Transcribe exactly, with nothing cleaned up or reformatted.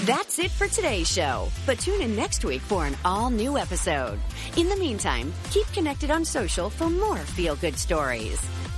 That's it for today's show, but tune in next week for an all-new episode. In the meantime, keep connected on social for more feel-good stories.